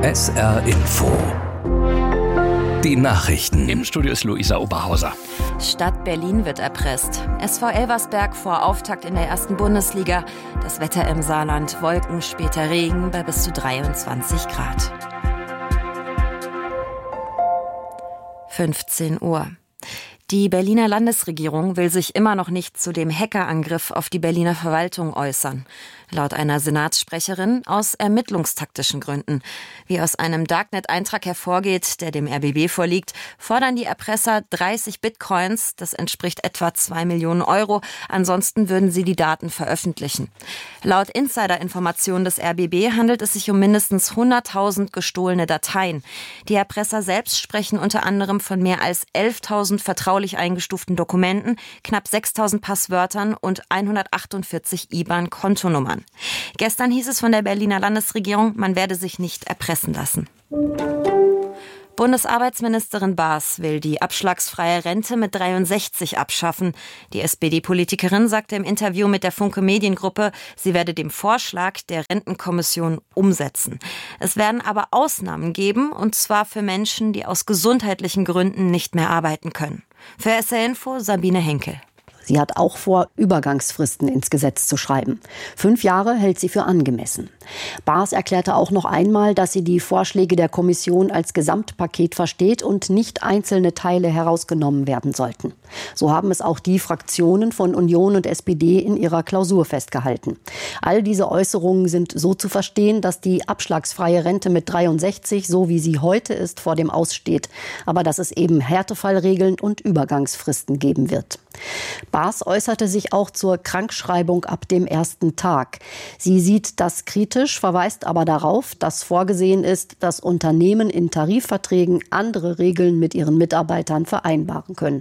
SR Info. Die Nachrichten. Im Studio ist Luisa Oberhauser. Stadt Berlin wird erpresst. SV Elversberg vor Auftakt in der 1. Bundesliga. Das Wetter im Saarland: Wolken, später Regen bei bis zu 23 Grad. 15 Uhr. Die Berliner Landesregierung will sich immer noch nicht zu dem Hackerangriff auf die Berliner Verwaltung äußern. Laut einer Senatssprecherin aus ermittlungstaktischen Gründen. Wie aus einem Darknet-Eintrag hervorgeht, der dem RBB vorliegt, fordern die Erpresser 30 Bitcoins, das entspricht etwa 2 Millionen Euro, ansonsten würden sie die Daten veröffentlichen. Laut Insider-Informationen des RBB handelt es sich um mindestens 100.000 gestohlene Dateien. Die Erpresser selbst sprechen unter anderem von mehr als 11.000 vertraulich eingestuften Dokumenten, knapp 6.000 Passwörtern und 148 IBAN-Kontonummern. Gestern hieß es von der Berliner Landesregierung, man werde sich nicht erpressen lassen. Bundesarbeitsministerin Baas will die abschlagsfreie Rente mit 63 abschaffen. Die SPD-Politikerin sagte im Interview mit der Funke Mediengruppe, sie werde den Vorschlag der Rentenkommission umsetzen. Es werden aber Ausnahmen geben, und zwar für Menschen, die aus gesundheitlichen Gründen nicht mehr arbeiten können. Für SR Info Sabine Henkel. Sie hat auch vor, Übergangsfristen ins Gesetz zu schreiben. 5 Jahre hält sie für angemessen. Baas erklärte auch noch einmal, dass sie die Vorschläge der Kommission als Gesamtpaket versteht und nicht einzelne Teile herausgenommen werden sollten. So haben es auch die Fraktionen von Union und SPD in ihrer Klausur festgehalten. All diese Äußerungen sind so zu verstehen, dass die abschlagsfreie Rente mit 63, so wie sie heute ist, vor dem Aus steht. Aber dass es eben Härtefallregeln und Übergangsfristen geben wird. Baas äußerte sich auch zur Krankschreibung ab dem ersten Tag. Sie sieht das kritisch, verweist aber darauf, dass vorgesehen ist, dass Unternehmen in Tarifverträgen andere Regeln mit ihren Mitarbeitern vereinbaren können.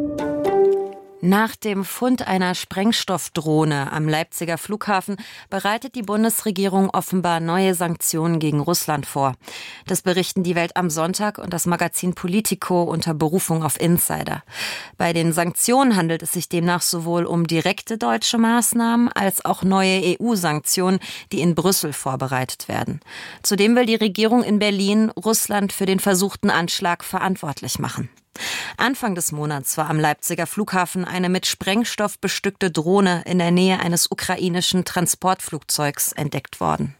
Nach dem Fund einer Sprengstoffdrohne am Leipziger Flughafen bereitet die Bundesregierung offenbar neue Sanktionen gegen Russland vor. Das berichten die Welt am Sonntag und das Magazin Politico unter Berufung auf Insider. Bei den Sanktionen handelt es sich demnach sowohl um direkte deutsche Maßnahmen als auch neue EU-Sanktionen, die in Brüssel vorbereitet werden. Zudem will die Regierung in Berlin Russland für den versuchten Anschlag verantwortlich machen. Anfang des Monats war am Leipziger Flughafen eine mit Sprengstoff bestückte Drohne in der Nähe eines ukrainischen Transportflugzeugs entdeckt worden.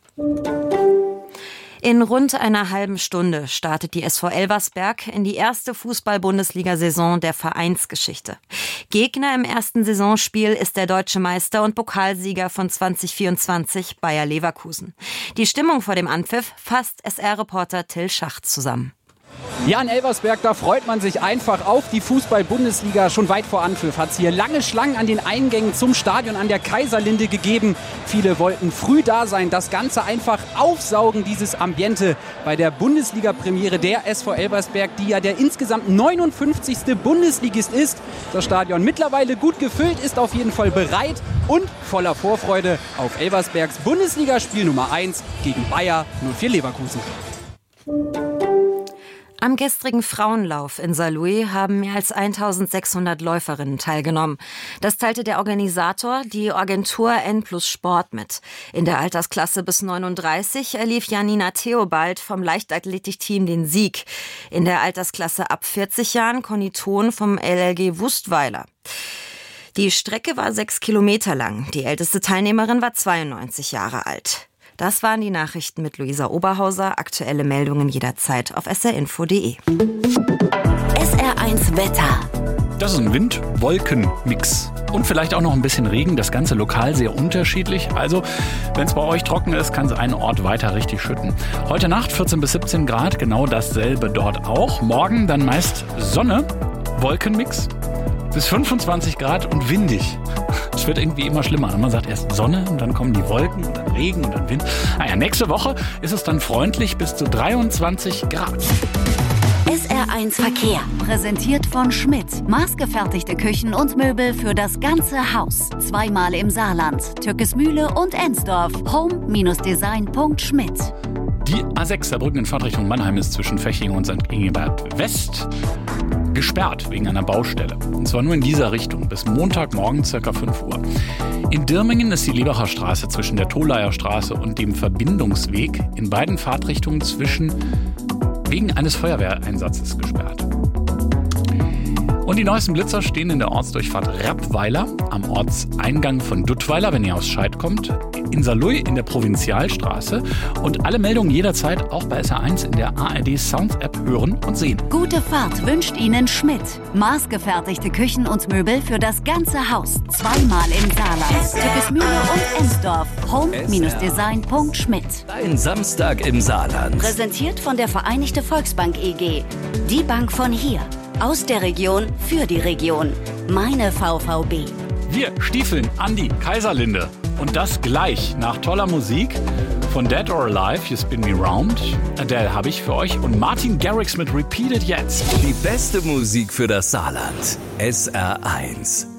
In rund einer halben Stunde startet die SV Elversberg in die erste Fußball-Bundesliga-Saison der Vereinsgeschichte. Gegner im ersten Saisonspiel ist der deutsche Meister und Pokalsieger von 2024, Bayer Leverkusen. Die Stimmung vor dem Anpfiff fasst SR-Reporter Till Schacht zusammen. Ja, in Elversberg, da freut man sich einfach auf die Fußball-Bundesliga. Schon weit vor Anpfiff hat es hier lange Schlangen an den Eingängen zum Stadion an der Kaiserlinde gegeben. Viele wollten früh da sein, das Ganze einfach aufsaugen, dieses Ambiente bei der Bundesliga-Premiere der SV Elversberg, die ja der insgesamt 59. Bundesligist ist. Das Stadion mittlerweile gut gefüllt, ist auf jeden Fall bereit und voller Vorfreude auf Elversbergs Bundesligaspiel Nummer 1 gegen Bayer 04 Leverkusen. Am gestrigen Frauenlauf in Saarlouis haben mehr als 1.600 Läuferinnen teilgenommen. Das teilte der Organisator, die Agentur N+ Sport, mit. In der Altersklasse bis 39 erlief Janina Theobald vom Leichtathletikteam den Sieg. In der Altersklasse ab 40 Jahren Conny Thon vom LLG Wustweiler. Die Strecke war 6 Kilometer lang. Die älteste Teilnehmerin war 92 Jahre alt. Das waren die Nachrichten mit Luisa Oberhauser. Aktuelle Meldungen jederzeit auf srinfo.de. SR1 Wetter. Das ist ein Wind-Wolken-Mix. Und vielleicht auch noch ein bisschen Regen, das Ganze lokal sehr unterschiedlich. Also, wenn es bei euch trocken ist, kann es einen Ort weiter richtig schütten. Heute Nacht 14 bis 17 Grad, genau dasselbe dort auch. Morgen dann meist Sonne, Wolkenmix, bis 25 Grad und windig. Es wird irgendwie immer schlimmer. Man sagt erst Sonne und dann kommen die Wolken und dann Regen und dann Wind. Nächste Woche ist es dann freundlich bis zu 23 Grad. SR1 Verkehr. Präsentiert von Schmidt. Maßgefertigte Küchen und Möbel für das ganze Haus. Zweimal im Saarland. Türkesmühle und Ensdorf. home-design.schmidt. Die A6 Saarbrücken in Fahrtrichtung Mannheim ist zwischen Feching und St. Ingebert West. gesperrt wegen einer Baustelle. Und zwar nur in dieser Richtung bis Montagmorgen ca. 5 Uhr. In Dirmingen ist die Lebacher Straße zwischen der Tolaer Straße und dem Verbindungsweg in beiden Fahrtrichtungen wegen eines Feuerwehreinsatzes gesperrt. Und die neuesten Blitzer stehen in der Ortsdurchfahrt Rappweiler am Ortseingang von Duttweiler, wenn ihr aus Scheid kommt, in Saarlouis in der Provinzialstraße und alle Meldungen jederzeit auch bei SR1 in der ARD Sounds App hören und sehen. Gute Fahrt wünscht Ihnen Schmidt. Maßgefertigte Küchen und Möbel für das ganze Haus. 2-mal im Saarland. Türkismühle und Ensdorf. Home-Design.schmidt. Ein Samstag im Saarland. Präsentiert von der Vereinigte Volksbank EG. Die Bank von hier. Aus der Region für die Region. Meine VVB. Wir stiefeln an die Kaiserlinde. Und das gleich nach toller Musik von Dead or Alive, You Spin Me Round. Der habe ich für euch. Und Martin Garrix mit Repeat It jetzt. Die beste Musik für das Saarland. SR1.